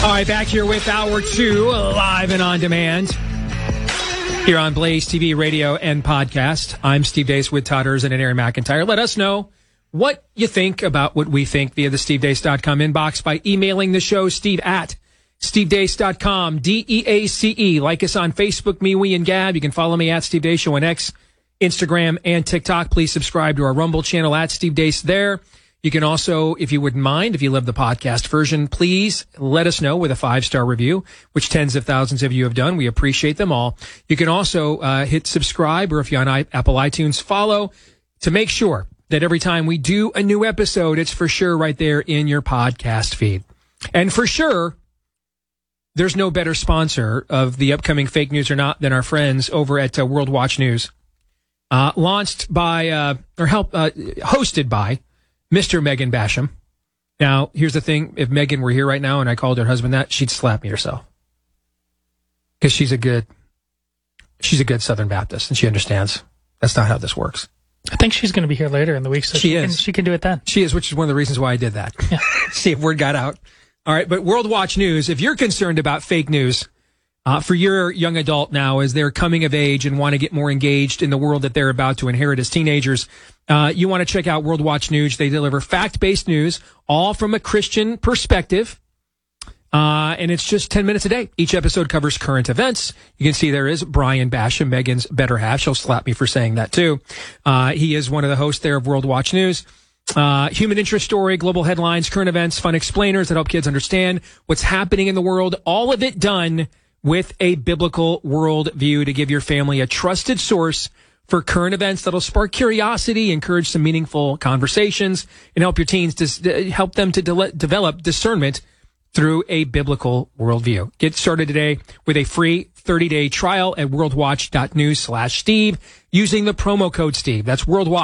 All right, back here with Hour 2, live and on demand, here on Blaze TV, radio, and podcast. I'm Steve Deace with Todd Erzin and Aaron McIntyre. Let us know what you think about what we think via the stevedeace.com inbox by emailing the show, steve at stevedeace.com, DEACE. Like us on Facebook, me, we, and Gab. You can follow me at Steve Deace Show on X, Instagram, and TikTok. Please subscribe to our Rumble channel at Steve Deace there. You can also, if you wouldn't mind, if you love the podcast version, please let us know with a 5-star review, which tens of thousands of you have done. We appreciate them all. You can also hit subscribe, or if you're on Apple iTunes, follow to make sure that every time we do a new episode, it's for sure right there in your podcast feed. And for sure, there's no better sponsor of the upcoming Fake News or Not than our friends over at World Watch News. Hosted by Mr. Megan Basham. Now, here's the thing. If Megan were here right now and I called her husband that, she'd slap me herself. Because she's a good Southern Baptist, and she understands that's not how this works. I think she's going to be here later in the week, so she can do it then. She is, which is one of the reasons why I did that. Yeah. See if word got out. All right, but World Watch News, if you're concerned about fake news for your young adult now as they're coming of age and want to get more engaged in the world that they're about to inherit as teenagers, you want to check out World Watch News. They deliver fact-based news, all from a Christian perspective. And it's just 10 minutes a day. Each episode covers current events. You can see there is Brian Basham, Megan's better half. She'll slap me for saying that too. He is one of the hosts there of World Watch News. Human interest story, global headlines, current events, fun explainers that help kids understand what's happening in the world. All of it done with a biblical worldview to give your family a trusted source for current events that'll spark curiosity, encourage some meaningful conversations, and help your teens to help them to develop discernment through a biblical worldview. Get started today with a free 30-day trial at worldwatch.news/Steve using the promo code Steve. That's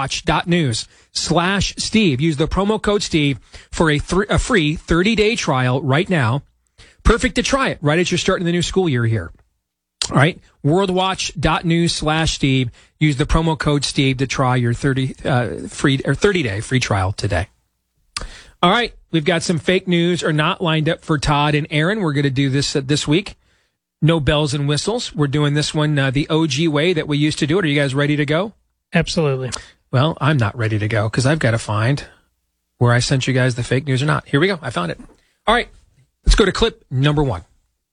worldwatch.news/Steve. Use the promo code Steve for a free 30-day trial right now. Perfect to try it right as you're starting the new school year here. All right, worldwatch.news/Steve. Use the promo code Steve to try your 30-day free trial today. All right, we've got some fake news or not lined up for Todd and Aaron. We're going to do this this week. No bells and whistles. We're doing this one the OG way that we used to do it. Are you guys ready to go? Absolutely. Well, I'm not ready to go because I've got to find where I sent you guys the fake news or not. Here we go. I found it. All right, let's go to clip number 1.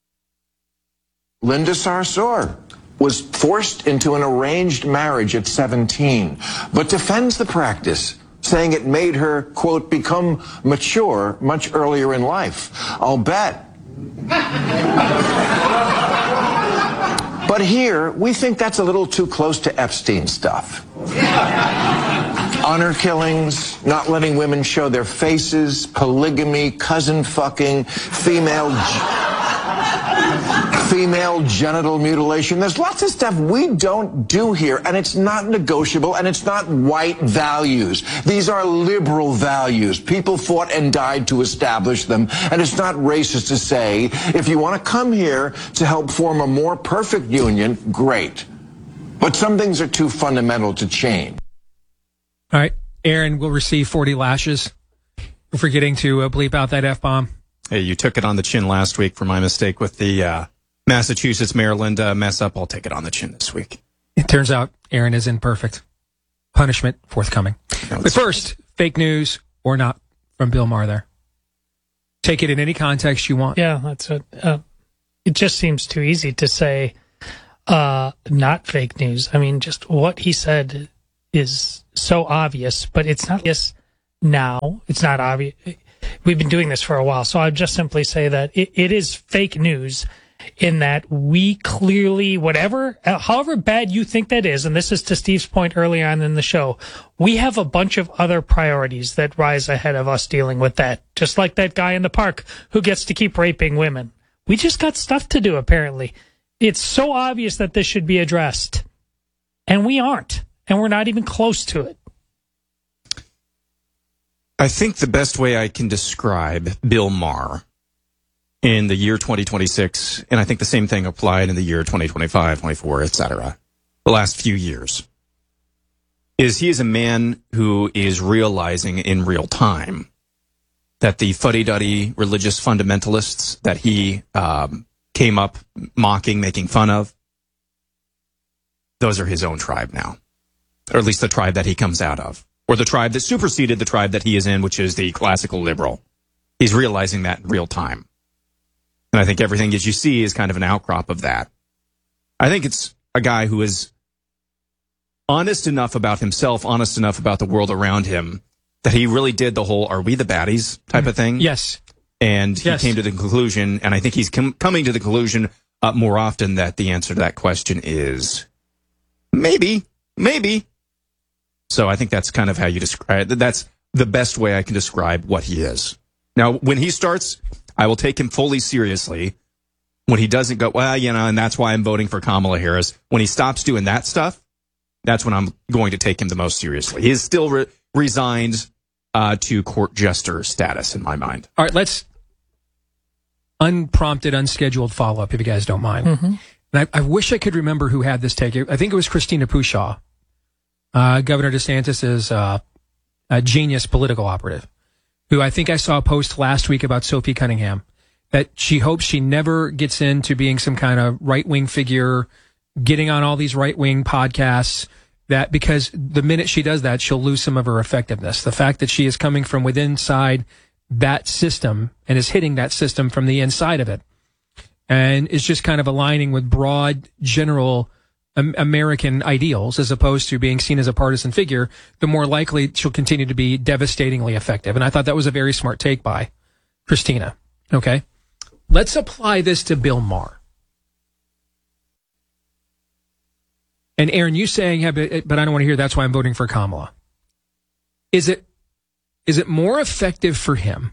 Linda Sarsour was forced into an arranged marriage at 17, but defends the practice, saying it made her, quote, become mature much earlier in life. I'll bet. But here, we think that's a little too close to Epstein stuff. Honor killings, not letting women show their faces, polygamy, cousin fucking, female genital mutilation. There's lots of stuff we don't do here, and it's not negotiable, and it's not white values. These are liberal values. People fought and died to establish them, and it's not racist to say, if you want to come here to help form a more perfect union, great. But some things are too fundamental to change. All right, Aaron will receive 40 lashes for forgetting to bleep out that F-bomb. Hey, you took it on the chin last week for my mistake with the Massachusetts Maryland mess up. I'll take it on the chin this week. It turns out Aaron is imperfect. Punishment forthcoming. But first, fake news or not from Bill Maher there. Take it in any context you want. Yeah, that's it. It just seems too easy to say not fake news. I mean, just what he said is so obvious, but it's not obvious now. It's not obvious. We've been doing this for a while, so I'd just simply say that it is fake news in that we clearly, however bad you think that is, and this is to Steve's point early on in the show, we have a bunch of other priorities that rise ahead of us dealing with that. Just like that guy in the park who gets to keep raping women. We just got stuff to do, apparently. It's so obvious that this should be addressed. And we aren't. And we're not even close to it. I think the best way I can describe Bill Maher in the year 2026, and I think the same thing applied in the year 2025, 24, etc., the last few years, is he is a man who is realizing in real time that the fuddy-duddy religious fundamentalists that he came up mocking, making fun of, those are his own tribe now. Or at least the tribe that he comes out of. Or the tribe that superseded the tribe that he is in, which is the classical liberal. He's realizing that in real time. And I think everything that you see is kind of an outcrop of that. I think it's a guy who is honest enough about himself, honest enough about the world around him, that he really did the whole "are we the baddies" type of thing. Yes. And he came to the conclusion, and I think he's coming to the conclusion more often that the answer to that question is maybe. So I think that's kind of how you describe it. That's the best way I can describe what he is. Now, when he starts, I will take him fully seriously. When he doesn't go, well, and that's why I'm voting for Kamala Harris. When he stops doing that stuff, that's when I'm going to take him the most seriously. He is still resigned to court jester status in my mind. All right, let's unprompted, unscheduled follow-up, if you guys don't mind. Mm-hmm. And I wish I could remember who had this take. I think it was Christina Pushaw, Governor DeSantis' a genius political operative, who I think I saw a post last week about Sophie Cunningham, that she hopes she never gets into being some kind of right-wing figure, getting on all these right-wing podcasts, that because the minute she does that, she'll lose some of her effectiveness. The fact that she is coming from within inside that system and is hitting that system from the inside of it, and is just kind of aligning with broad, general American ideals as opposed to being seen as a partisan figure, the more likely she'll continue to be devastatingly effective. And I thought that was a very smart take by Christina. Okay. Let's apply this to Bill Maher. And Aaron, you saying, yeah, but I don't want to hear that's why I'm voting for Kamala. Is it more effective for him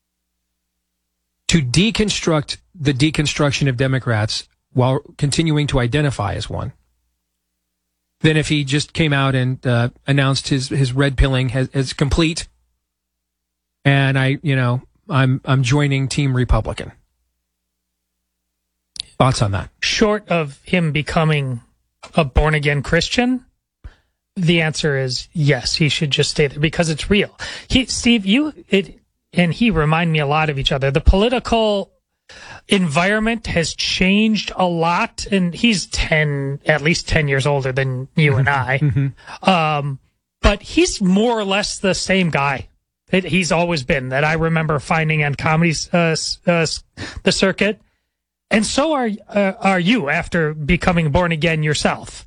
to deconstruct the deconstruction of Democrats while continuing to identify as one than if he just came out and announced his red pilling as complete, and I'm joining Team Republican? Thoughts on that? Short of him becoming a born-again Christian, the answer is yes, he should just stay there because it's real. Steve, and he remind me a lot of each other. The political environment has changed a lot, and he's at least 10 years older than you and I. Mm-hmm. But he's more or less the same guy that he's always been, that I remember finding on comedy the circuit. And so are you after becoming born again yourself.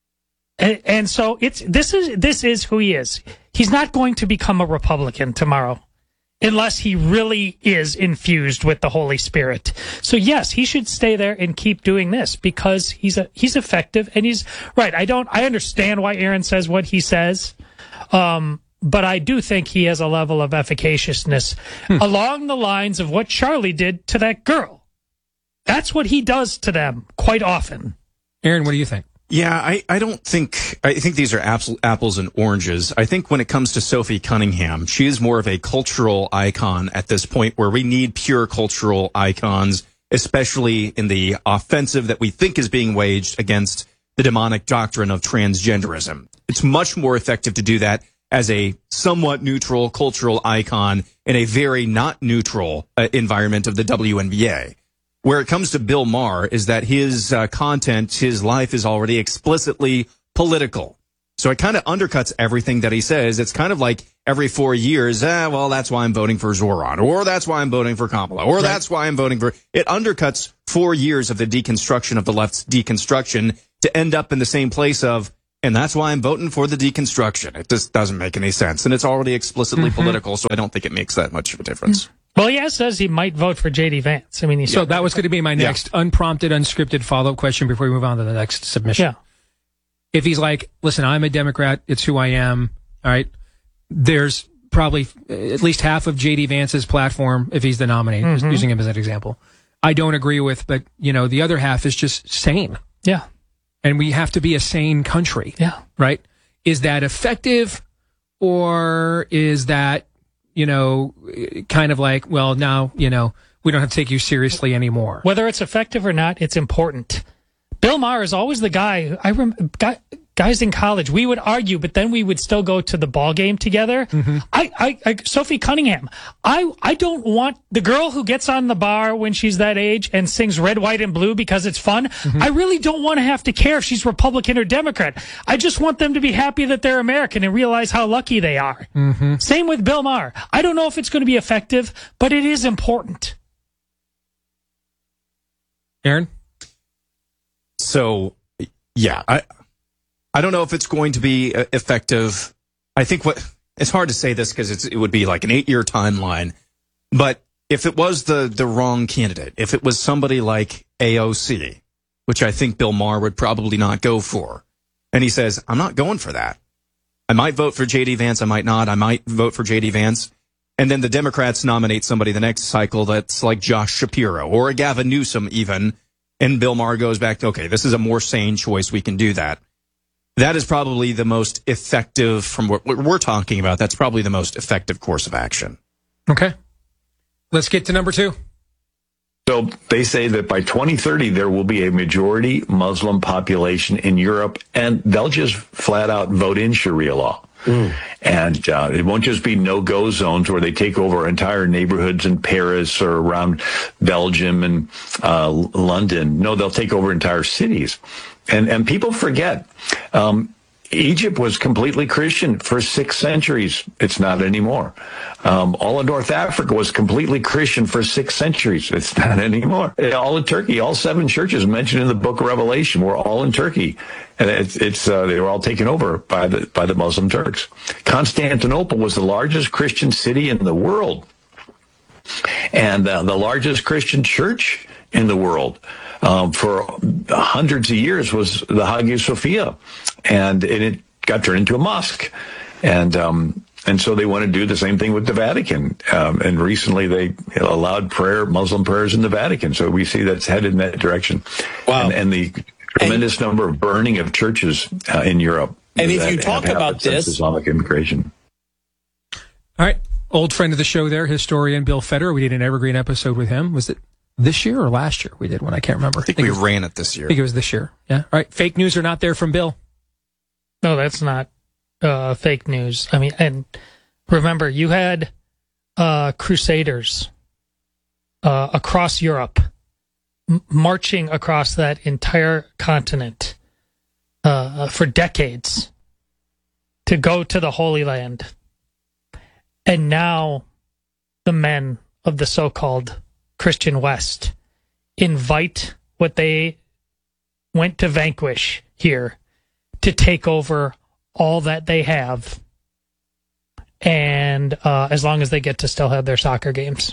And so this is who he is. He's not going to become a Republican tomorrow unless he really is infused with the Holy Spirit. So yes, he should stay there and keep doing this because he's effective, and he's right. I understand why Aaron says what he says. But I do think he has a level of efficaciousness along the lines of what Charlie did to that girl. That's what he does to them quite often. Aaron, what do you think? Yeah, I think these are apples and oranges. I think when it comes to Sophie Cunningham, she is more of a cultural icon at this point where we need pure cultural icons, especially in the offensive that we think is being waged against the demonic doctrine of transgenderism. It's much more effective to do that as a somewhat neutral cultural icon in a very not neutral environment of the WNBA. Where it comes to Bill Maher is that his content, his life is already explicitly political. So it kind of undercuts everything that he says. It's kind of like every 4 years, well, that's why I'm voting for Zoran, or that's why I'm voting for Kamala, or that's why I'm voting for... It undercuts 4 years of the deconstruction of the left's deconstruction to end up in the same place of, and that's why I'm voting for the deconstruction. It just doesn't make any sense. And it's already explicitly political, so I don't think it makes that much of a difference. Well, he says he might vote for J.D. Vance. I mean, so that was going to be my next unprompted, unscripted follow-up question before we move on to the next submission. Yeah. If he's like, listen, I'm a Democrat, it's who I am, all right, there's probably at least half of J.D. Vance's platform, if he's the nominee, just using him as an example, I don't agree with, but, the other half is just sane. Yeah. And we have to be a sane country. Yeah. Right? Is that effective, or is that, kind of like, well, now, we don't have to take you seriously anymore? Whether it's effective or not, it's important. Bill Maher is always the guy. guys in college, we would argue, but then we would still go to the ball game together. Mm-hmm. Sophie Cunningham, I don't want the girl who gets on the bar when she's that age and sings Red, White, and Blue because it's fun. Mm-hmm. I really don't want to have to care if she's Republican or Democrat. I just want them to be happy that they're American and realize how lucky they are. Mm-hmm. Same with Bill Maher. I don't know if it's going to be effective, but it is important. Aaron? So, yeah, I don't know if it's going to be effective. I think it's hard to say this because it would be like an 8-year timeline. But if it was the wrong candidate, if it was somebody like AOC, which I think Bill Maher would probably not go for, and he says, I'm not going for that. I might vote for J.D. Vance. I might not. I might vote for J.D. Vance. And then the Democrats nominate somebody the next cycle that's like Josh Shapiro or a Gavin Newsom even. And Bill Maher goes back to, okay, this is a more sane choice. We can do that. That is probably the most effective, from what we're talking about, that's probably the most effective course of action. Okay. Let's get to number 2. So they say that by 2030, there will be a majority Muslim population in Europe, and they'll just flat out vote in Sharia law. And it won't just be no-go zones where they take over entire neighborhoods in Paris or around Belgium and London. No, they'll take over entire cities. And people forget, Egypt was completely Christian for 6 centuries. It's not anymore. All of North Africa was completely Christian for 6 centuries. It's not anymore. All in Turkey, all 7 churches mentioned in the book of Revelation were all in Turkey. And they were all taken over by the Muslim Turks. Constantinople was the largest Christian city in the world. And the largest Christian church in the world for hundreds of years was the Hagia Sophia, and it got turned into a mosque, and so they want to do the same thing with the Vatican. And recently they allowed Muslim prayers in the Vatican, so we see that's headed in that direction. Wow! And the tremendous number of burning of churches in Europe. And if you talk about this, Islamic immigration. All right, old friend of the show there, historian Bill Federer. We did an Evergreen episode with him. Was it this year or last year? We did one. I can't remember. I think we ran it this year. I think it was this year. Yeah. All right. Fake news are not there from Bill. No, that's not fake news. I mean, and remember, you had crusaders across Europe marching across that entire continent for decades to go to the Holy Land. And now the men of the so-called Christian West invite what they went to vanquish here to take over all that they have, and as long as they get to still have their soccer games.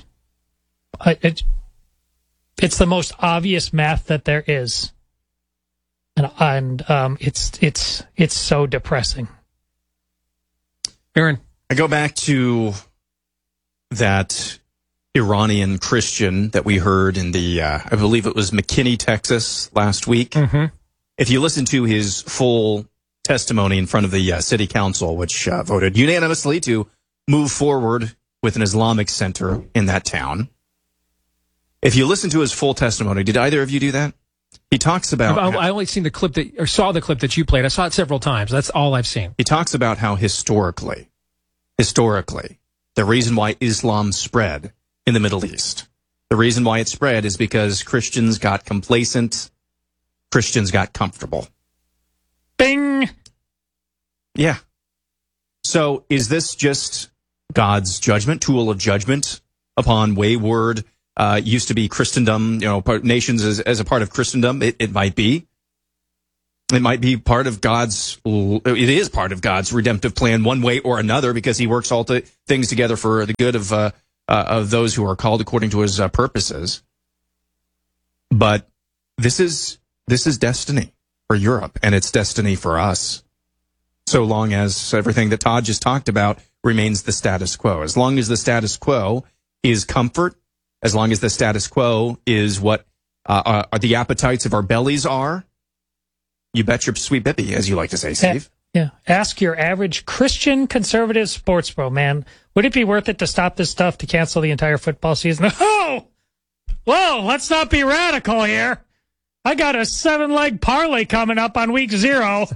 It's the most obvious math that there is, and it's so depressing. Aaron, I go back to that Iranian Christian that we heard in the, I believe it was McKinney, Texas last week. Mm-hmm. If you listen to his full testimony in front of the city council, which voted unanimously to move forward with an Islamic center in that town. If you listen to his full testimony, did either of you do that? He talks about... I only seen the clip or saw the clip that you played. I saw it several times. That's all I've seen. He talks about how historically, the reason why Islam spread in the Middle East, the reason why it spread is because Christians got complacent, Christians got comfortable. Bing! Yeah. So is this just God's judgment, tool of judgment upon wayward, used to be Christendom, nations as a part of Christendom? It might be. It might be part of it is part of God's redemptive plan one way or another, because he works all things together for the good of those who are called according to his purposes. But this is destiny for Europe, and it's destiny for us, so long as everything that Todd just talked about remains the status quo. As long as the status quo is comfort, as long as the status quo is what the appetites of our bellies are, you bet your sweet bippy, as you like to say, Steve. Yeah. Ask your average Christian conservative sports bro, man. Would it be worth it to stop this stuff, to cancel the entire football season? Oh! Whoa, let's not be radical here. I got a 7-leg parlay coming up on week 0.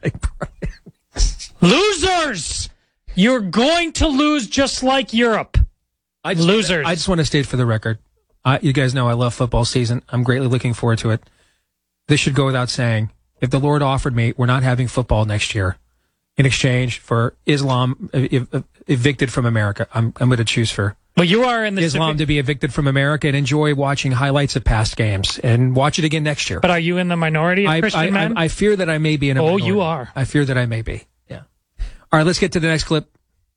Losers! You're going to lose just like Europe. Losers. I just want to state for the record, you guys know I love football season. I'm greatly looking forward to it. This should go without saying. If the Lord offered me, we're not having football next year in exchange for Islam evicted from America. I'm going to choose for you are in the Islam to be evicted from America and enjoy watching highlights of past games and watch it again next year. But are you in the minority of Christian men? I fear that I may be in a minority. You are. I fear that I may be. Yeah. All right, let's get to the next clip.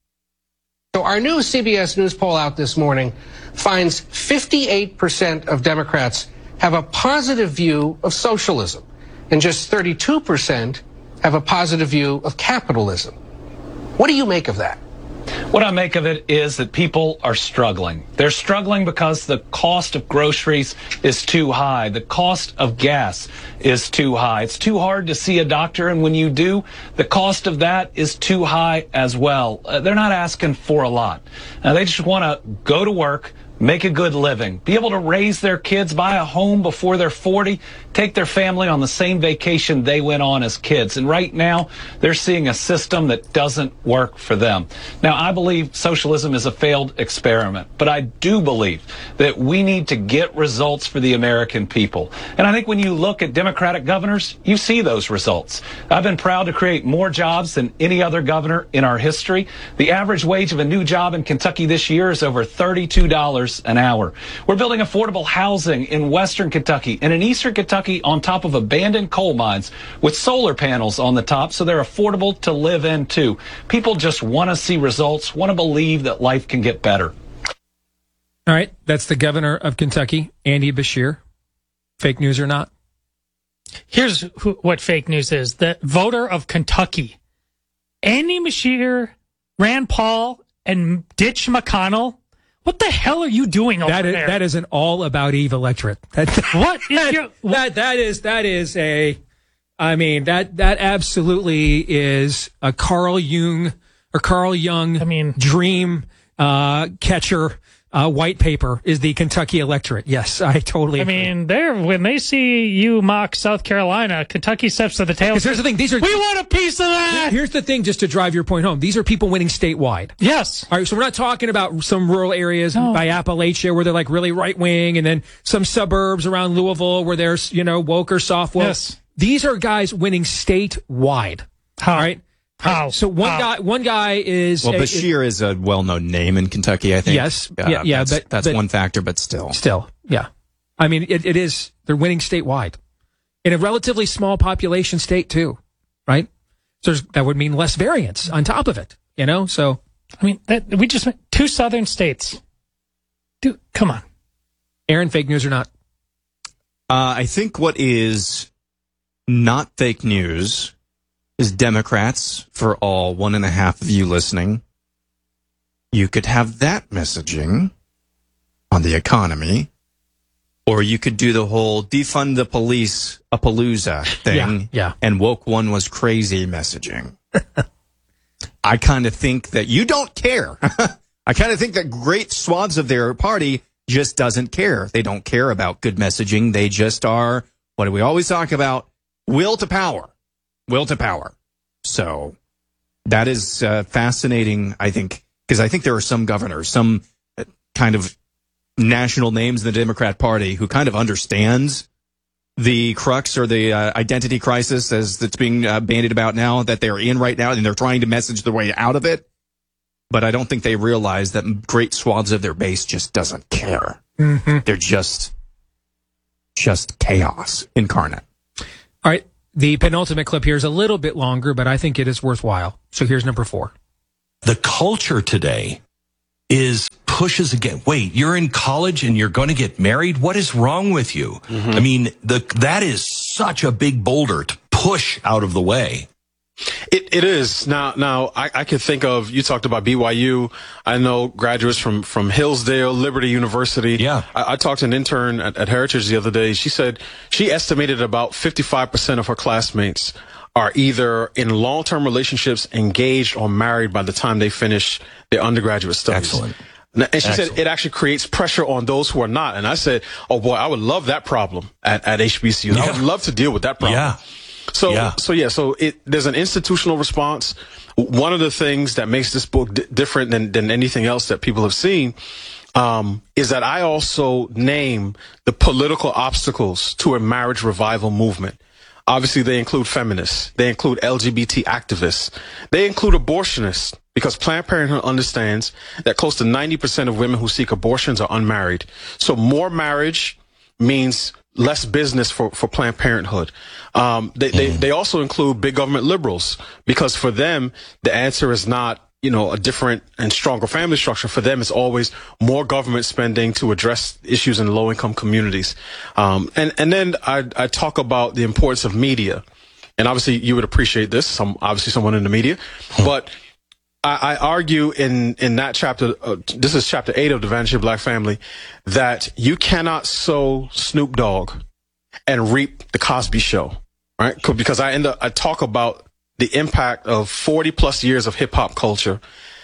So our new CBS News poll out this morning finds 58% of Democrats have a positive view of socialism, and just 32% have a positive view of capitalism. What do you make of that? What I make of it is that people are struggling. They're struggling because the cost of groceries is too high. The cost of gas is too high. It's too hard to see a doctor, and when you do, the cost of that is too high as well. They're not asking for a lot. They just want to go to work, make a good living, be able to raise their kids, buy a home before they're 40, take their family on the same vacation they went on as kids. And right now, they're seeing a system that doesn't work for them. Now, I believe socialism is a failed experiment, but I do believe that we need to get results for the American people. And I think when you look at Democratic governors, you see those results. I've been proud to create more jobs than any other governor in our history. The average wage of a new job in Kentucky this year is over $32 an hour. We're building affordable housing in western Kentucky and in eastern Kentucky on top of abandoned coal mines with solar panels on the top, so they're affordable to live in too. People just want to see results, want to believe that life can get better. All right, that's the governor of Kentucky, Andy Beshear. Fake news or not? Here's what fake news is. The voter of Kentucky, Andy Beshear, Rand Paul, and Ditch McConnell. What the hell are you doing over there? That is an all-about Eve electorate. That absolutely is a Carl Jung dream catcher. White paper is the Kentucky electorate. Yes, I totally agree. When they see you mock South Carolina, Kentucky steps to the tail. Because here's the thing. We want a piece of that. Here's the thing, just to drive your point home. These are people winning statewide. Yes. All right, so we're not talking about some rural areas by Appalachia where they're like really right-wing, and then some suburbs around Louisville where there's, woke or soft woke. Yes. These are guys winning statewide. How? All right? How? So one guy is... Well, Beshear is a well-known name in Kentucky, I think. Yes. That's one factor, but still. Still, yeah. I mean, it is... They're winning statewide. In a relatively small population state, too. Right? So that would mean less variance on top of it. So... we just went 2 southern states. Dude, come on. Aaron, fake news or not? I think what is not fake news... is Democrats, for all 1.5 of you listening, you could have that messaging on the economy, or you could do the whole defund the police a palooza thing, and woke one was crazy messaging. I kind of think that you don't care. I kind of think that great swaths of their party just doesn't care. They don't care about good messaging. They just are, what do we always talk about? Will to power. Will to power. So that is fascinating, I think, because I think there are some governors, some kind of national names in the Democrat Party who kind of understands the crux or the identity crisis as it's being bandied about now that they're in right now, and they're trying to message their way out of it. But I don't think they realize that great swaths of their base just doesn't care. Mm-hmm. They're just chaos incarnate. All right. The penultimate clip here is a little bit longer, but I think it is worthwhile. So here's number 4. The culture today is pushes again. Wait, you're in college and you're going to get married? What is wrong with you? Mm-hmm. That is such a big boulder to push out of the way. It is. Now I could think of, you talked about BYU. I know graduates from Hillsdale, Liberty University. Yeah. I talked to an intern at Heritage the other day. She said she estimated about 55% of her classmates are either in long-term relationships, engaged, or married by the time they finish their undergraduate studies. Excellent. And she said it actually creates pressure on those who are not. And I said, oh boy, I would love that problem at HBCUs. I would love to deal with that problem. So there's an institutional response. One of the things that makes this book different than anything else that people have seen is that I also name the political obstacles to a marriage revival movement. Obviously, they include feminists. They include LGBT activists. They include abortionists, because Planned Parenthood understands that close to 90% of women who seek abortions are unmarried. So more marriage means less business for Planned Parenthood. They also include big government liberals, because for them, the answer is not, a different and stronger family structure. For them, it's always more government spending to address issues in low-income communities. And then I talk about the importance of media. And obviously, you would appreciate this, someone in the media. But I argue in that chapter, this is chapter 8 of the Vanity of Black Family, that you cannot sow Snoop Dogg and reap the Cosby Show, right? Because I talk about the impact of 40 plus years of hip hop culture,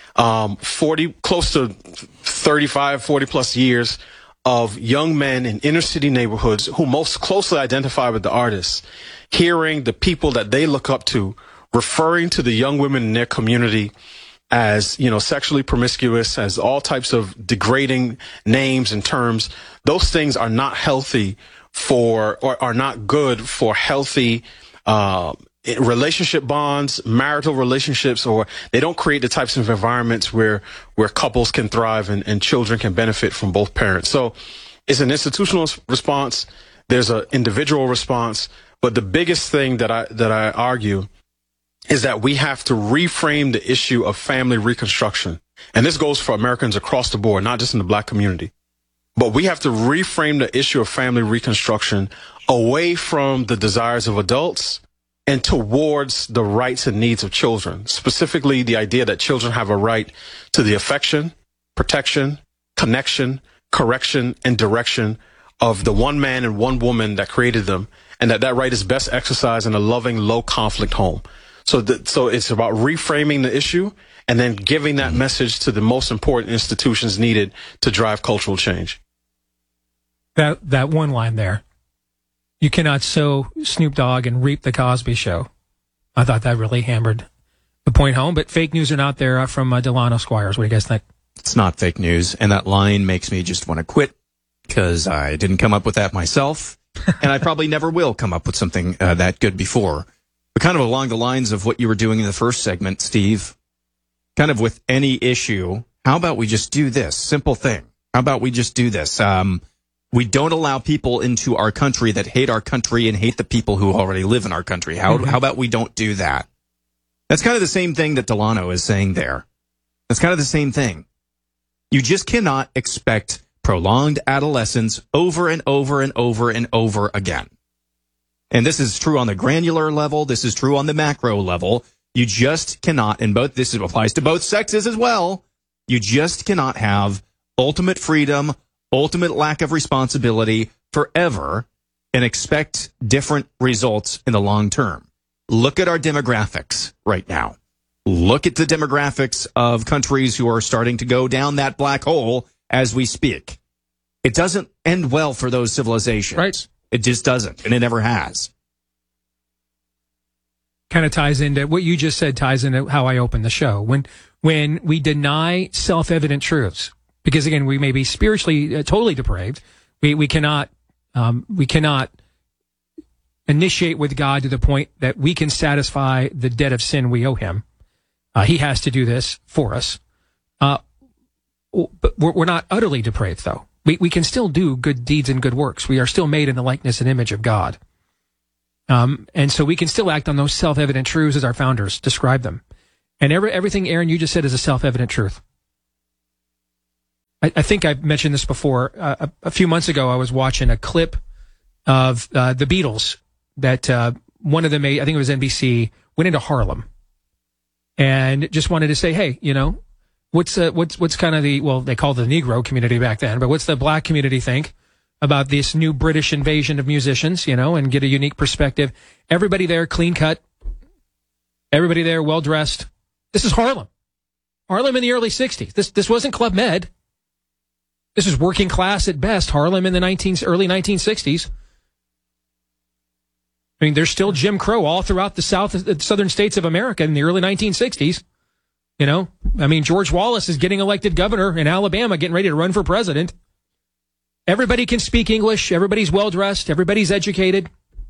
close to 35, 40 plus years of young men in inner city neighborhoods who most closely identify with the artists, hearing the people that they look up to referring to the young women in their community as, sexually promiscuous, as all types of degrading names and terms. Those things are not healthy or are not good for healthy, relationship bonds, marital relationships, or they don't create the types of environments where couples can thrive and children can benefit from both parents. So it's an institutional response. There's an individual response. But the biggest thing that I argue is that we have to reframe the issue of family reconstruction. And this goes for Americans across the board, not just in the Black community. But we have to reframe the issue of family reconstruction away from the desires of adults and towards the rights and needs of children, specifically the idea that children have a right to the affection, protection, connection, correction, and direction of the one man and one woman that created them, and that right is best exercised in a loving, low-conflict home. So it's about reframing the issue and then giving that message to the most important institutions needed to drive cultural change. That one line there. You cannot sow Snoop Dogg and reap the Cosby Show. I thought that really hammered the point home. But fake news are not there from Delano Squires. What do you guys think? It's not fake news. And that line makes me just want to quit because I didn't come up with that myself. And I probably never will come up with something that good before. But kind of along the lines of what you were doing in the first segment, Steve, kind of with any issue, how about we just do this? Simple thing. How about we just do this? We don't allow people into our country that hate our country and hate the people who already live in our country. How about we don't do that? That's kind of the same thing that Delano is saying there. That's kind of the same thing. You just cannot expect prolonged adolescence over and over and over and over again. And this is true on the granular level. This is true on the macro level. You just cannot, and this applies to both sexes as well. You just cannot have ultimate freedom, ultimate lack of responsibility forever and expect different results in the long term. Look at our demographics right now. Look at the demographics of countries who are starting to go down that black hole as we speak. It doesn't end well for those civilizations. Right. It just doesn't, and it never has. Kind of ties into what you just said, ties into how I opened the show. When we deny self-evident truths, because again, we may be spiritually totally depraved. We cannot initiate with God to the point that we can satisfy the debt of sin we owe him. He has to do this for us. But we're not utterly depraved, though. We can still do good deeds and good works. We are still made in the likeness and image of God. And so we can still act on those self-evident truths as our founders describe them. And everything, Aaron, you just said is a self-evident truth. I think I've mentioned this before. A few months ago, I was watching a clip of the Beatles that one of them, I think it was NBC, went into Harlem and just wanted to say, hey, what's kind of they called the Negro community back then, but what's the black community think about this new British invasion of musicians, and get a unique perspective. Everybody there clean cut. Everybody there well dressed. This is Harlem. Harlem in the early 60s. This wasn't Club Med. This is working class at best. Harlem in the early 1960s. I mean, there's still Jim Crow all throughout the southern states of America in the early 1960s. You know, I mean, George Wallace is getting elected governor in Alabama, getting ready to run for president. Everybody can speak English. Everybody's well-dressed. Everybody's educated.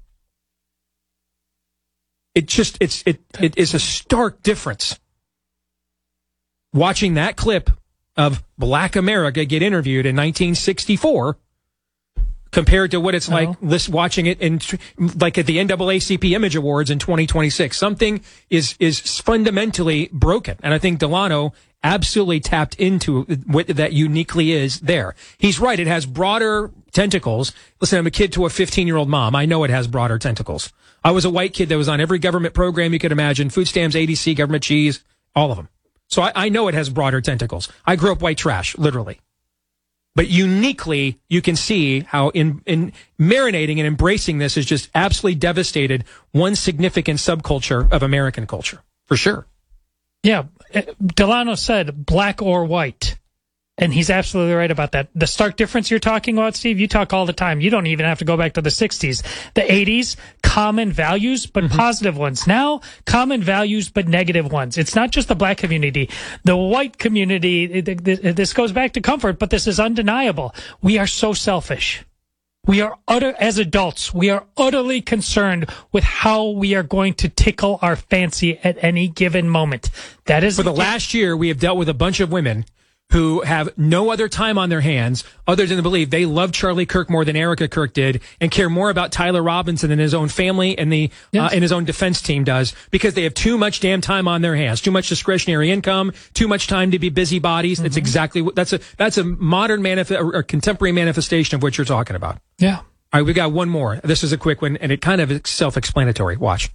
It is a stark difference. Watching that clip of Black America get interviewed in 1964 compared to what it's like watching it in like at the NAACP Image Awards in 2026. Something is fundamentally broken. And I think Delano absolutely tapped into what that uniquely is there. He's right. It has broader tentacles. Listen, I'm a kid to a 15-year-old mom. I know it has broader tentacles. I was a white kid that was on every government program you could imagine. Food stamps, ADC, government cheese, all of them. So I know it has broader tentacles. I grew up white trash, literally. But uniquely, you can see how in marinating and embracing this has just absolutely devastated one significant subculture of American culture, for sure. Yeah, Delano said black or white, and he's absolutely right about that. The stark difference you're talking about, Steve, you talk all the time. You don't even have to go back to the 60s. The 80s, common values, but positive ones. Now, common values, but negative ones. It's not just the black community. The white community, this goes back to comfort, but this is undeniable. We are so selfish. We are as adults, we are utterly concerned with how we are going to tickle our fancy at any given moment. That is for the last year, we have dealt with a bunch of women who have no other time on their hands other than to believe they love Charlie Kirk more than Erica Kirk did and care more about Tyler Robinson than his own family and and his own defense team does because they have too much damn time on their hands, too much discretionary income, too much time to be busybodies. That's exactly what that's a modern or contemporary manifestation of what you're talking about. Yeah. All right, we got one more. This is a quick one and it kind of is self-explanatory. Watch.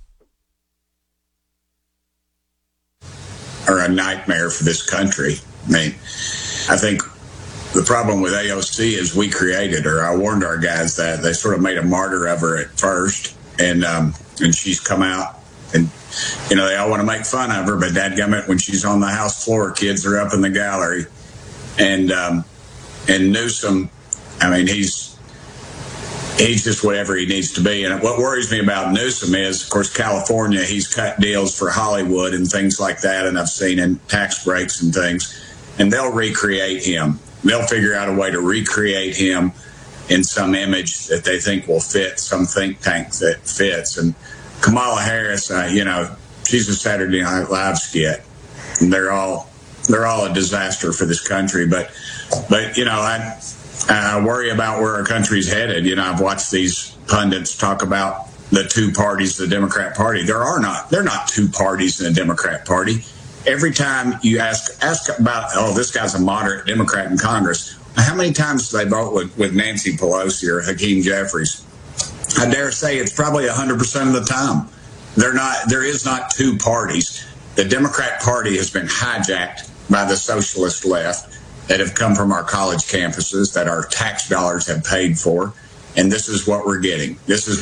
Are a nightmare for this country. I mean, I think the problem with AOC is we created her. I warned our guys that they sort of made a martyr of her at first, and she's come out, and you know they all want to make fun of her, but dadgummit, when she's on the House floor, kids are up in the gallery, and Newsom, I mean, he's just whatever he needs to be. And what worries me about Newsom is, of course, California, he's cut deals for Hollywood and things like that, and I've seen in tax breaks and things, and they'll recreate him. They'll figure out a way to recreate him in some image that they think will fit, some think tank that fits. And Kamala Harris, you know, she's a Saturday Night Live skit, and they're all a disaster for this country. But you know, I worry about where our country's headed. You know, I've watched these pundits talk about the two parties, the Democrat Party. They're not two parties in the Democrat Party. Every time you ask about, this guy's a moderate Democrat in Congress, how many times do they vote with Nancy Pelosi or Hakeem Jeffries? I dare say it's probably 100% of the time. There is not two parties. The Democrat Party has been hijacked by the socialist left that have come from our college campuses that our tax dollars have paid for. And this is what we're getting.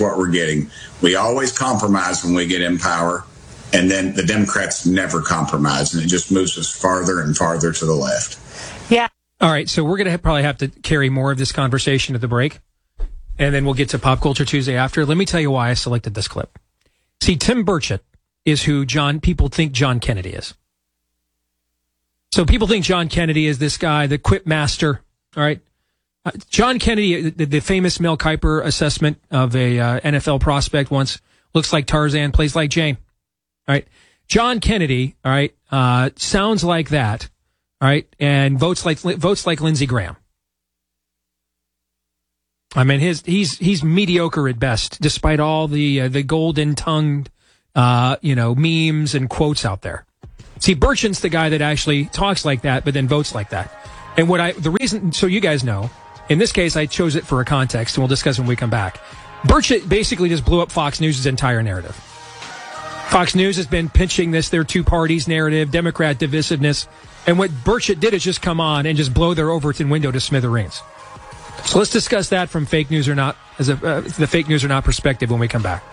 We always compromise when we get in power. And then the Democrats never compromise. And it just moves us farther and farther to the left. Yeah. All right. So we're going to probably have to carry more of this conversation to the break. And then we'll get to Pop Culture Tuesday after. Let me tell you why I selected this clip. See, Tim Burchett is who people think John Kennedy is. So people think John Kennedy is this guy, the quip master. All right. John Kennedy, the famous Mel Kiper assessment of a NFL prospect once, looks like Tarzan, plays like Jane. All right. John Kennedy, all right, sounds like that. All right. And votes like Lindsey Graham. I mean, he's mediocre at best, despite all the golden tongued, memes and quotes out there. See, Burchett's the guy that actually talks like that, but then votes like that. And the reason, so you guys know, in this case, I chose it for a context, and we'll discuss when we come back. Burchett basically just blew up Fox News' entire narrative. Fox News has been pitching their two parties narrative, Democrat divisiveness, and what Burchett did is just come on and just blow their Overton window to smithereens. So let's discuss that from fake news or not, the fake news or not perspective when we come back.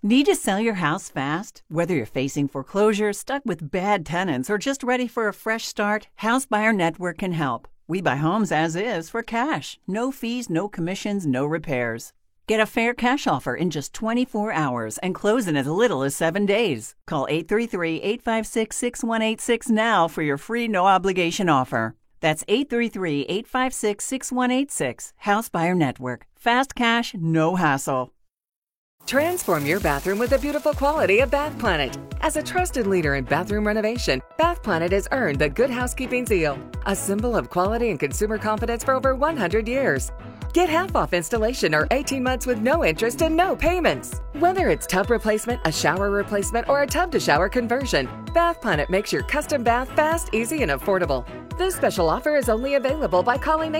Need to sell your house fast? Whether you're facing foreclosure, stuck with bad tenants, or just ready for a fresh start, House Buyer Network can help. We buy homes as is for cash. No fees, no commissions, no repairs. Get a fair cash offer in just 24 hours and close in as little as 7 days. Call 833-856-6186 now for your free no-obligation offer. That's 833-856-6186. House Buyer Network. Fast cash, no hassle. Transform your bathroom with the beautiful quality of Bath Planet. As a trusted leader in bathroom renovation, Bath Planet has earned the Good Housekeeping seal, a symbol of quality and consumer confidence for over 100 years. Get half off installation or 18 months with no interest and no payments. Whether it's tub replacement, a shower replacement, or a tub-to-shower conversion, Bath Planet makes your custom bath fast, easy, and affordable. This special offer is only available by calling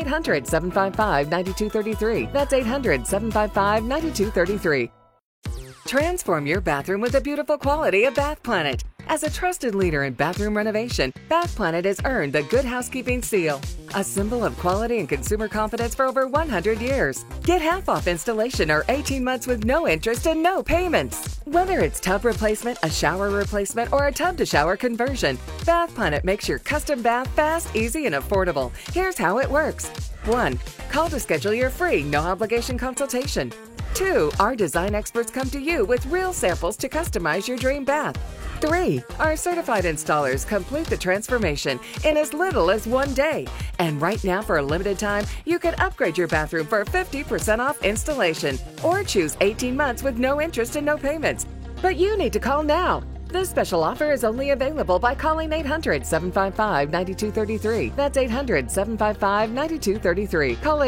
800-755-9233. That's 800-755-9233. Transform your bathroom with the beautiful quality of Bath Planet. As a trusted leader in bathroom renovation, Bath Planet has earned the Good Housekeeping seal, a symbol of quality and consumer confidence for over 100 years. Get half off installation or 18 months with no interest and no payments. Whether it's tub replacement, a shower replacement, or a tub-to-shower conversion, Bath Planet makes your custom bath fast, easy, and affordable. Here's how it works. 1. Call to schedule your free, no-obligation consultation. 2. Our design experts come to you with real samples to customize your dream bath. 3. Our certified installers complete the transformation in as little as 1 day. And right now, for a limited time, you can upgrade your bathroom for 50% off installation or choose 18 months with no interest and no payments. But you need to call now. This special offer is only available by calling 800-755-9233. That's 800-755-9233. Call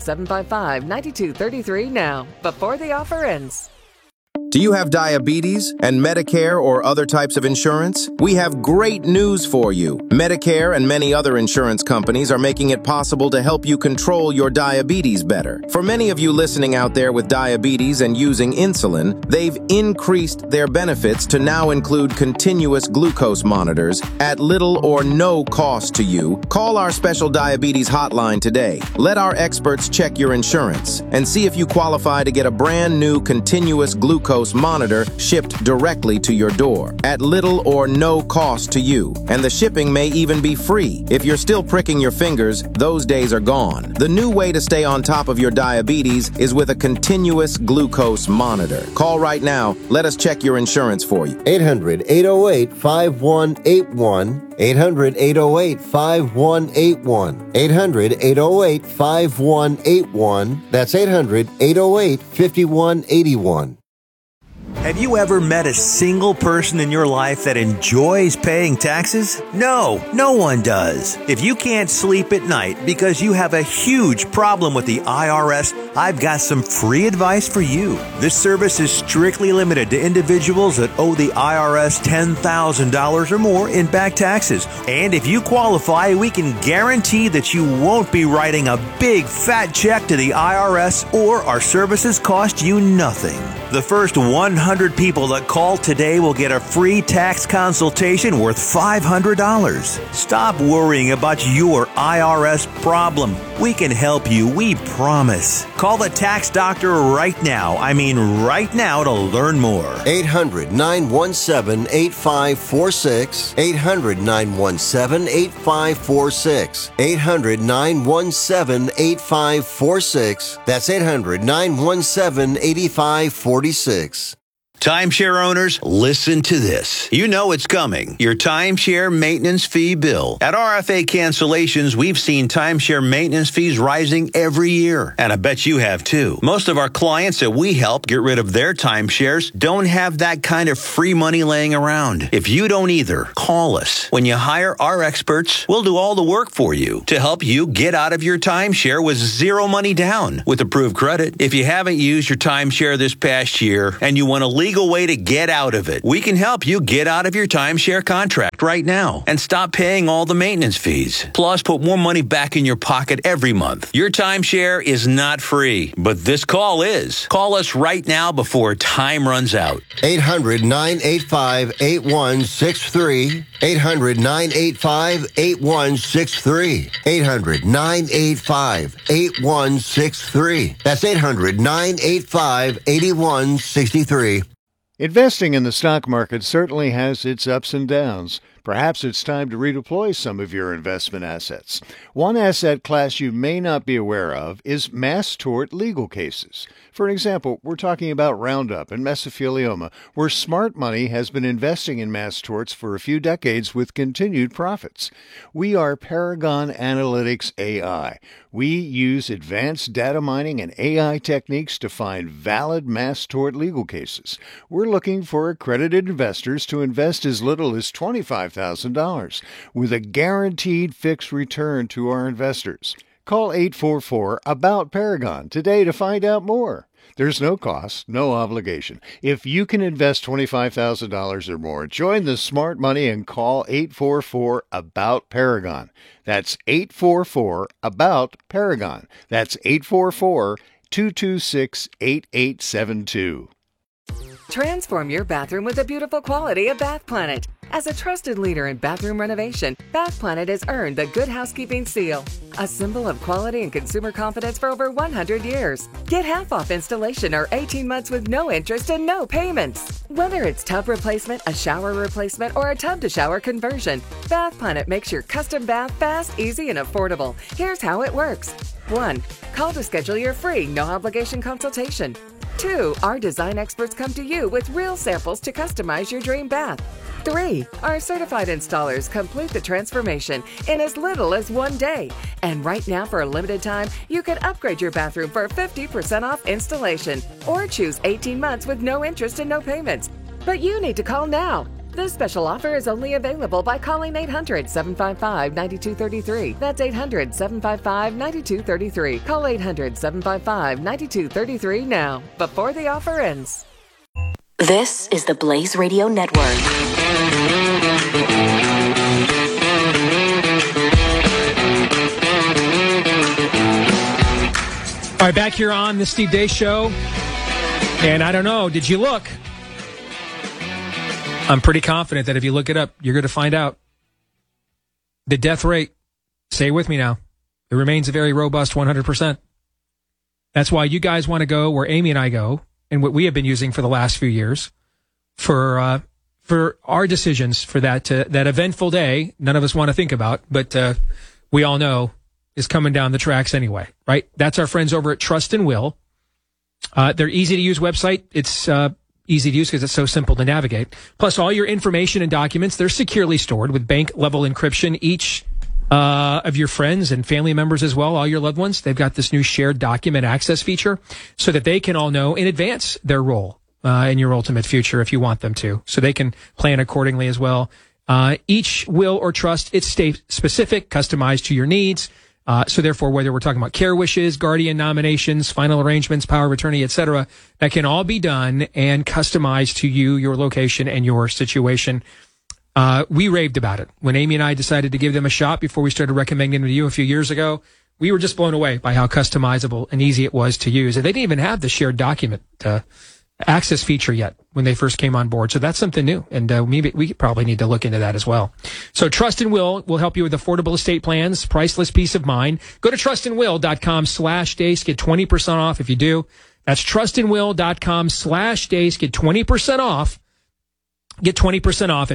800-755-9233 now, before the offer ends. Do you have diabetes and Medicare or other types of insurance? We have great news for you. Medicare and many other insurance companies are making it possible to help you control your diabetes better. For many of you listening out there with diabetes and using insulin, they've increased their benefits to now include continuous glucose monitors at little or no cost to you. Call our special diabetes hotline today. Let our experts check your insurance and see if you qualify to get a brand new continuous glucose monitor shipped directly to your door at little or no cost to you. And the shipping may even be free. If you're still pricking your fingers, those days are gone. The new way to stay on top of your diabetes is with a continuous glucose monitor. Call right now. Let us check your insurance for you. 800-808-5181. 800-808-5181. 800-808-5181. That's 800-808-5181. Have you ever met a single person in your life that enjoys paying taxes? No, no one does. If you can't sleep at night because you have a huge problem with the IRS, I've got some free advice for you. This service is strictly limited to individuals that owe the IRS $10,000 or more in back taxes. And if you qualify, we can guarantee that you won't be writing a big fat check to the IRS, or our services cost you nothing. The first 100 people that call today will get a free tax consultation worth $500. Stop worrying about your IRS problem. We can help you, we promise. Call the tax doctor right now. I mean right now, to learn more. 800-917-8546. 800-917-8546. 800-917-8546. That's 800-917-8546. Timeshare owners, listen to this. You know it's coming. Your timeshare maintenance fee bill. At RFA Cancellations, we've seen timeshare maintenance fees rising every year. And I bet you have too. Most of our clients that we help get rid of their timeshares don't have that kind of free money laying around. If you don't either, call us. When you hire our experts, we'll do all the work for you to help you get out of your timeshare with zero money down with approved credit. If you haven't used your timeshare this past year and you want to legal way to get out of it, we can help you get out of your timeshare contract right now and stop paying all the maintenance fees. Plus, put more money back in your pocket every month. Your timeshare is not free, but this call is. Call us right now before time runs out. 800-985-8163. 800-985-8163. 800-985-8163. That's 800-985-8163. Investing in the stock market certainly has its ups and downs. Perhaps it's time to redeploy some of your investment assets. One asset class you may not be aware of is mass tort legal cases. For example, we're talking about Roundup and mesothelioma, where smart money has been investing in mass torts for a few decades with continued profits. We are Paragon Analytics AI. We use advanced data mining and AI techniques to find valid mass tort legal cases. We're looking for accredited investors to invest as little as $25,000 with a guaranteed fixed return to our investors. Call 844-ABOUT-PARAGON today to find out more. There's no cost, no obligation. If you can invest $25,000 or more, join the smart money and call 844-ABOUT-PARAGON. That's 844-ABOUT-PARAGON. That's 844-226-8872. Transform your bathroom with the beautiful quality of Bath Planet. As a trusted leader in bathroom renovation, Bath Planet has earned the Good Housekeeping Seal, a symbol of quality and consumer confidence for over 100 years. Get half off installation or 18 months with no interest and no payments. Whether it's tub replacement, a shower replacement, or a tub-to-shower conversion, Bath Planet makes your custom bath fast, easy, and affordable. Here's how it works. 1. Call to schedule your free, no-obligation consultation. 2. Our design experts come to you with real samples to customize your dream bath. 3. Our certified installers complete the transformation in as little as 1 day. And right now, for a limited time, you can upgrade your bathroom for 50% off installation or choose 18 months with no interest and no payments. But you need to call now. This special offer is only available by calling 800-755-9233. That's 800-755-9233. Call 800-755-9233 now, before the offer ends. This is the Blaze Radio Network. All right, back here on the Steve Deace Show. And I don't know, did you look? I'm pretty confident that if you look it up, you're going to find out. The death rate, say it with me now, it remains a very robust 100%. That's why you guys want to go where Amy and I go, and what we have been using for the last few years for our decisions for that eventful day none of us want to think about, but we all know is coming down the tracks anyway, right? That's our friends over at Trust and Will. They're easy to use website. It's easy to use because it's so simple to navigate. Plus, all your information and documents, they're securely stored with bank-level encryption. Each of your friends and family members as well, all your loved ones, they've got this new shared document access feature so that they can all know in advance their role in your ultimate future if you want them to, so they can plan accordingly as well. Each will or trust, it's state-specific, customized to your needs. So therefore, whether we're talking about care wishes, guardian nominations, final arrangements, power of attorney, etc., that can all be done and customized to you, your location, and your situation. We raved about it. When Amy and I decided to give them a shot before we started recommending them to you a few years ago, we were just blown away by how customizable and easy it was to use. And they didn't even have the shared document access feature yet when they first came on board. So that's something new. And maybe we probably need to look into that as well. So Trust and Will help you with affordable estate plans, priceless peace of mind. Go to trustandwill.com/Deace. Get 20% off if you do. That's trustandwill.com/Deace. Get 20% off. Get 20% off at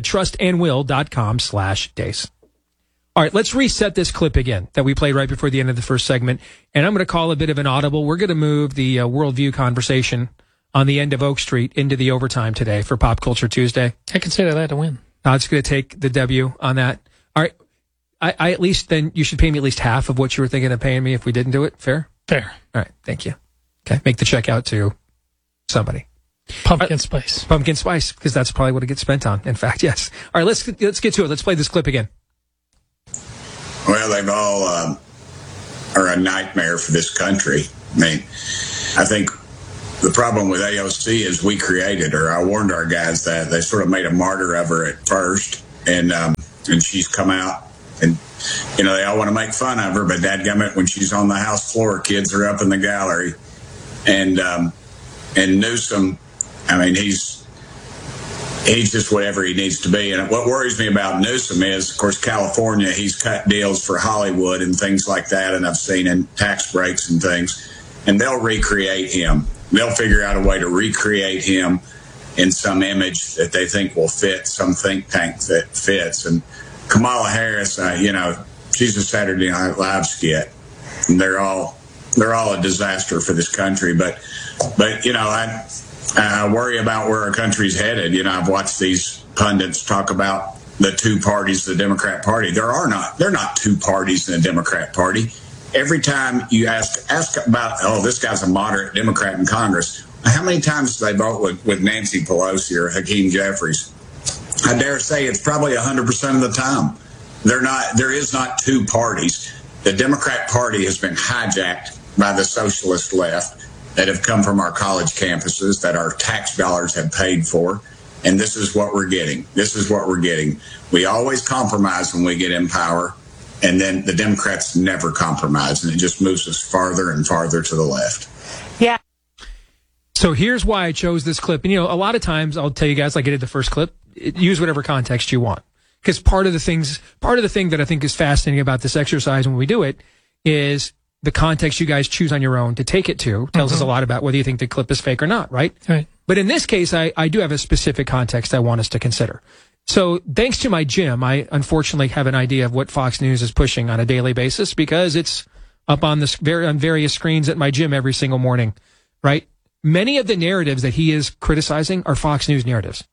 trustandwill.com/Deace. All right, let's reset this clip again that we played right before the end of the first segment. And I'm going to call a bit of an audible. We're going to move the worldview conversation on the end of Oak Street into the overtime today for Pop Culture Tuesday. I consider that a win. It's going to take the W on that. All right. I at least, then you should pay me at least half of what you were thinking of paying me if we didn't do it. Fair? Fair. All right. Thank you. Okay. Make the check out to somebody. Pumpkin spice. Pumpkin spice, because that's probably what it gets spent on. In fact, yes. All right. Let's get to it. Let's play this clip again. Well, they've all are a nightmare for this country. I mean, I think the problem with AOC is we created her. I warned our guys that they sort of made a martyr of her at first, and she's come out, and they all want to make fun of her, but dadgummit, when she's on the House floor, kids are up in the gallery, and Newsom, I mean, he's just whatever he needs to be. And what worries me about Newsom is, of course, California, he's cut deals for Hollywood and things like that, and I've seen in tax breaks and things, and they'll recreate him. They'll figure out a way to recreate him in some image that they think will fit some think tank that fits. And Kamala Harris, she's a Saturday Night Live skit, and they're all a disaster for this country. But I worry about where our country's headed. I've watched these pundits talk about the two parties, the Democrat Party. They're not two parties in the Democrat Party. Every time you ask about, this guy's a moderate Democrat in Congress, how many times do they vote with Nancy Pelosi or Hakeem Jeffries? I dare say it's probably 100% of the time. There is not two parties. The Democrat Party has been hijacked by the socialist left that have come from our college campuses that our tax dollars have paid for. And this is what we're getting. We always compromise when we get in power, and then the Democrats never compromise, and it just moves us farther and farther to the left. Yeah. So here's why I chose this clip. And, a lot of times I'll tell you guys, like I did the first clip, use whatever context you want. Because part of the thing that I think is fascinating about this exercise when we do it is the context you guys choose on your own to take it to tells us a lot about whether you think the clip is fake or not, right? Right. But in this case, I do have a specific context I want us to consider. So thanks to my gym, I unfortunately have an idea of what Fox News is pushing on a daily basis because it's up on various screens at my gym every single morning, right? Many of the narratives that he is criticizing are Fox News narratives.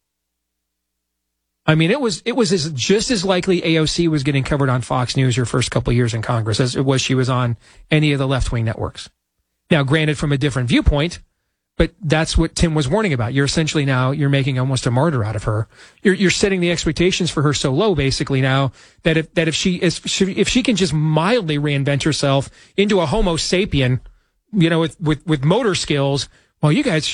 I mean, it was just as likely AOC was getting covered on Fox News her first couple of years in Congress as it was she was on any of the left-wing networks. Now, granted, from a different viewpoint, but that's what Tim was warning about. You're essentially you're making almost a martyr out of her. You're setting the expectations for her so low, basically, now that if she can just mildly reinvent herself into a Homo sapien, with motor skills. Well, you guys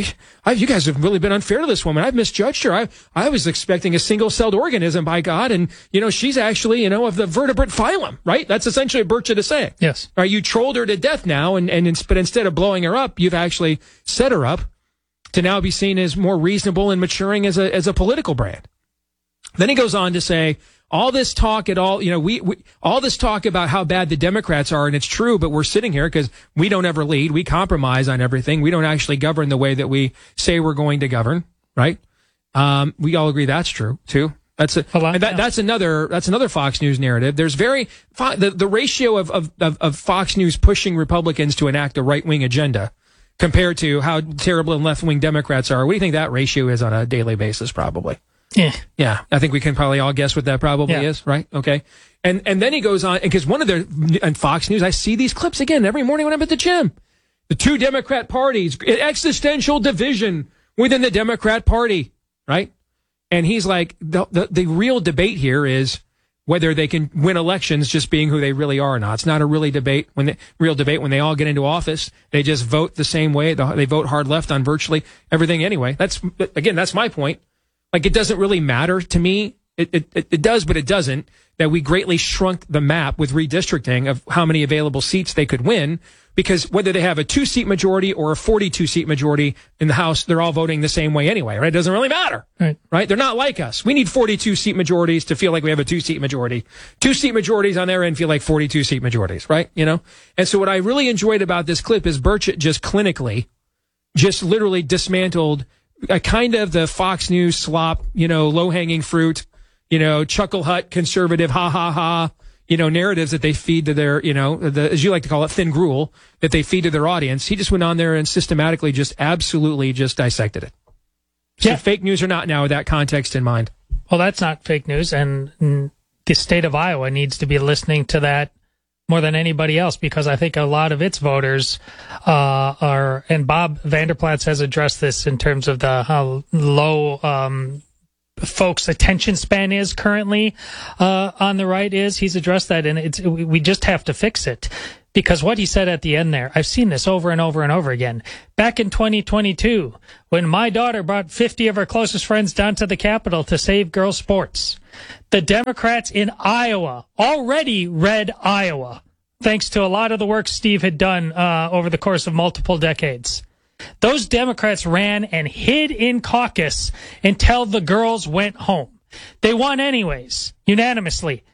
have really been unfair to this woman. I've misjudged her. I was expecting a single-celled organism, by God, and she's actually of the vertebrate phylum, right? That's essentially what Burchett is saying. Yes. Right? You trolled her to death now, but instead of blowing her up, you've actually set her up to now be seen as more reasonable and maturing as a political brand. Then he goes on to say, all this talk all this talk about how bad the Democrats are, and it's true, but we're sitting here because we don't ever lead. We compromise on everything. We don't actually govern the way that we say we're going to govern, right? We all agree that's true too. That's another Fox News narrative. There's the ratio of Fox News pushing Republicans to enact a right-wing agenda compared to how terrible and left-wing Democrats are. What do you think that ratio is on a daily basis? Probably. Yeah, I think we can probably all guess what that probably is, right? Okay. And then he goes on, because on Fox News, I see these clips again every morning when I'm at the gym. The two Democrat parties, existential division within the Democrat Party, right? And he's like, the real debate here is whether they can win elections just being who they really are or not. It's not a real debate when they all get into office. They just vote the same way. They vote hard left on virtually everything anyway. That's my point. Like, it doesn't really matter to me. It does, but it doesn't, that we greatly shrunk the map with redistricting of how many available seats they could win, because whether they have a 2-seat majority or a 42-seat majority in the House, they're all voting the same way anyway, right? It doesn't really matter, right? They're not like us. We need 42-seat majorities to feel like we have a 2-seat majority. 2-seat majorities on their end feel like 42-seat majorities, right? And so what I really enjoyed about this clip is Burchett just literally dismantled a kind of the Fox News slop, low-hanging fruit, chuckle hut conservative, ha ha ha, narratives that they feed to their, as you like to call it, thin gruel that they feed to their audience. He just went on there and systematically absolutely dissected it. So fake news or not now with that context in mind. Well, that's not fake news, and the state of Iowa needs to be listening to that more than anybody else, because I think a lot of its voters are, and Bob Vanderplaats has addressed this in terms of how low folks' attention span is currently on the right is. He's addressed that, and we just have to fix it. Because what he said at the end there, I've seen this over and over and over again. Back in 2022, when my daughter brought 50 of her closest friends down to the Capitol to save girls' sports, the Democrats in Iowa already read Iowa, thanks to a lot of the work Steve had done over the course of multiple decades. Those Democrats ran and hid in caucus until the girls went home. They won anyways, unanimously.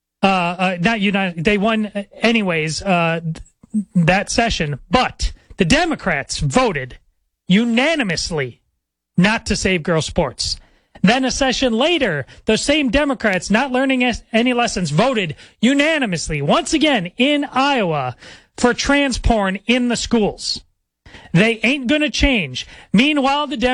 They won anyways that session, but the Democrats voted unanimously not to save girls' sports. Then a session later, those same Democrats, not learning any lessons, voted unanimously, once again in Iowa, for trans porn in the schools. They ain't going to change. Meanwhile, the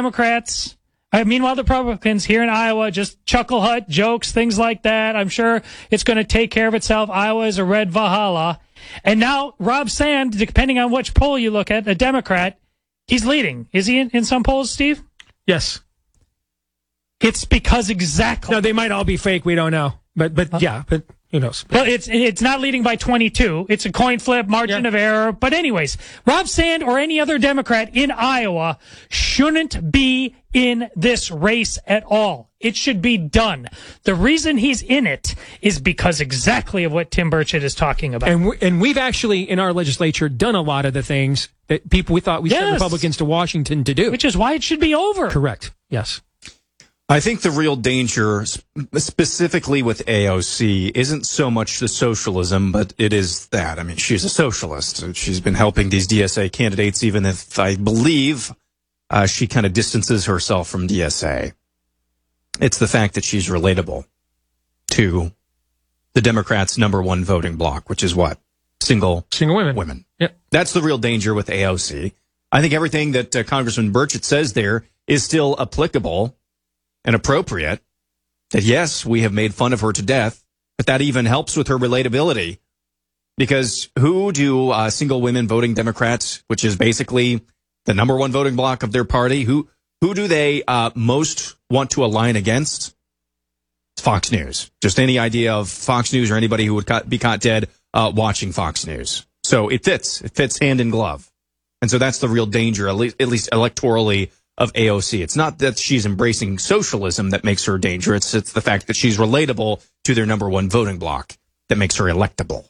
Republicans here in Iowa just chuckle hut jokes, things like that. I'm sure it's going to take care of itself. Iowa is a red Valhalla. And now Rob Sand, depending on which poll you look at, a Democrat, he's leading. Is he in some polls, Steve? Yes. It's because exactly. No, they might all be fake. We don't know. But who knows? Well, it's not leading by 22. It's a coin flip, margin of error. But anyways, Rob Sand or any other Democrat in Iowa shouldn't be in this race at all. It should be done. The reason he's in it is because exactly of what Tim Burchett is talking about. And we've actually, in our legislature, done a lot of the things that we thought we sent Republicans to Washington to do. Which is why it should be over. Correct. Yes. I think the real danger, specifically with AOC, isn't so much the socialism, but it is that. I mean, she's a socialist. She's been helping these DSA candidates, even if I believe she kind of distances herself from DSA. It's the fact that she's relatable to the Democrats' number one voting bloc, which is what? Single women. Yep. That's the real danger with AOC. I think everything that Congressman Burchett says there is still applicable and appropriate. That yes, we have made fun of her to death, but that even helps with her relatability. Because who do single women voting Democrats, which is basically the number one voting bloc of their party, who do they most want to align against? It's Fox News. Just any idea of Fox News or anybody who would be caught dead watching Fox News. So it fits hand in glove. And so that's the real danger, at least electorally, of AOC. It's not that she's embracing socialism that makes her dangerous. It's the fact that she's relatable to their number one voting bloc that makes her electable.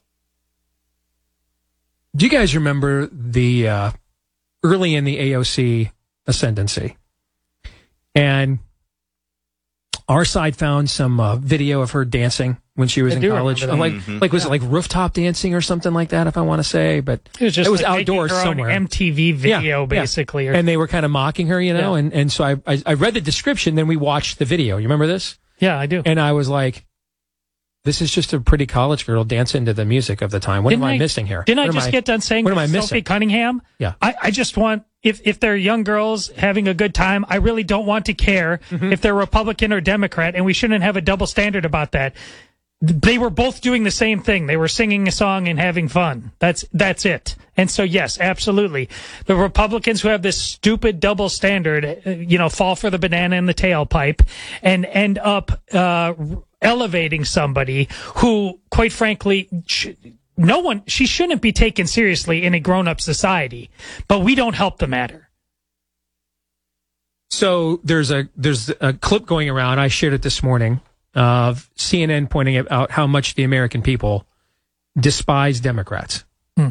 Do you guys remember the early in the AOC ascendancy? And our side found some video of her dancing when she was in college. Was it like rooftop dancing or something like that, if I want to say? But it was like outdoors somewhere. MTV video, basically. And they were kind of mocking her, and so I read the description, then we watched the video. You remember this? Yeah, I do. And I was like, this is just a pretty college girl dancing to the music of the time. What am I missing here? Didn't I just get done saying what am I missing? Sophie Cunningham? Yeah. I just want, if they're young girls having a good time, I really don't want to care if they're Republican or Democrat, and we shouldn't have a double standard about that. They were both doing the same thing. They were singing a song and having fun. That's it. And so, yes, absolutely. The Republicans who have this stupid double standard, fall for the banana in the tailpipe and end up elevating somebody who, quite frankly, she shouldn't be taken seriously in a grown-up society. But we don't help the matter. So there's a clip going around. I shared it this morning of CNN pointing out how much the American people despise Democrats.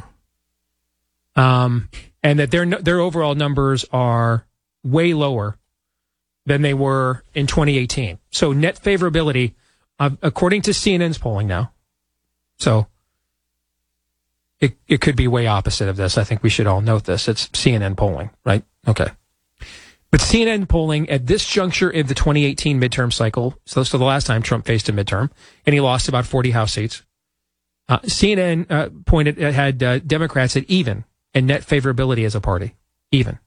And that their overall numbers are way lower than they were in 2018. So net favorability, according to CNN's polling now. So it could be way opposite of this. I think we should all note this. It's CNN polling, right? Okay. But CNN polling at this juncture in the 2018 midterm cycle, so the last time Trump faced a midterm, and he lost about 40 House seats, CNN had Democrats at even and net favorability as a party, even.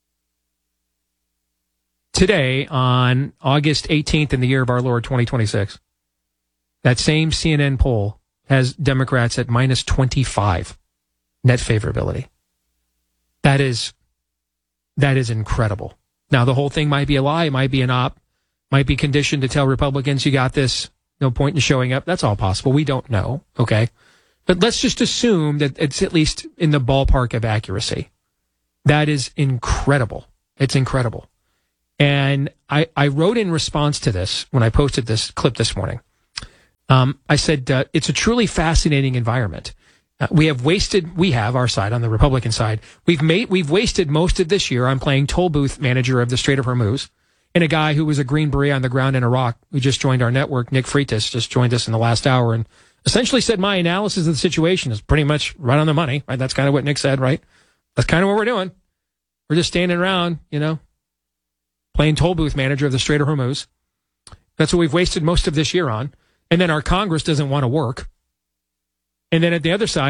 Today, on August 18th in the year of our Lord 2026, that same CNN poll has Democrats at minus 25 net favorability. That is incredible. Now, the whole thing might be a lie, it might be an op, might be conditioned to tell Republicans you got this, no point in showing up. That's all possible. We don't know, okay? But let's just assume that it's at least in the ballpark of accuracy. That is incredible. It's incredible. And I wrote in response to this when I posted this clip this morning. I said, it's a truly fascinating environment. We have our side on the Republican side. We've wasted most of this year on playing toll booth manager of the Strait of Hormuz, and a guy who was a Green Beret on the ground in Iraq who just joined our network, Nick Freitas, just joined us in the last hour and essentially said my analysis of the situation is pretty much right on the money. Right? That's kind of what Nick said, right? That's kind of what we're doing. We're just standing around, playing toll booth manager of the Strait of Hormuz. That's what we've wasted most of this year on. And then our Congress doesn't want to work. And then at the other side,